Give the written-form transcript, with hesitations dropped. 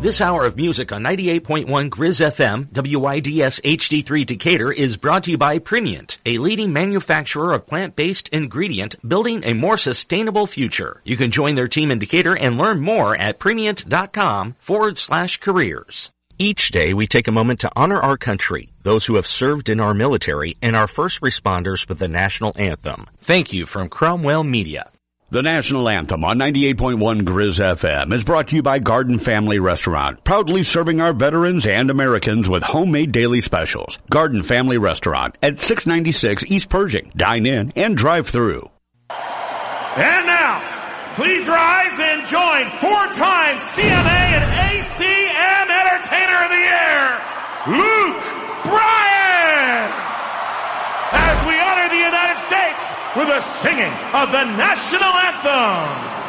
This hour of music on 98.1 Grizz FM, WIDS HD3 Decatur is brought to you by Primient, a leading manufacturer of plant-based ingredient building a more sustainable future. You can join their team in Decatur and learn more at Primient.com/careers. Each day we take a moment to honor our country, those who have served in our military, and our first responders with the national anthem. Thank you from Cromwell Media. The National Anthem on 98.1 Grizz FM is brought to you by Garden Family Restaurant, proudly serving our veterans and Americans with homemade daily specials. Garden Family Restaurant at 696 East Pershing. Dine in and drive through. And now, please rise and join four-time CMA and ACM Entertainer of the Year, Luke Bryan, as we honor the United States with the singing of the National Anthem.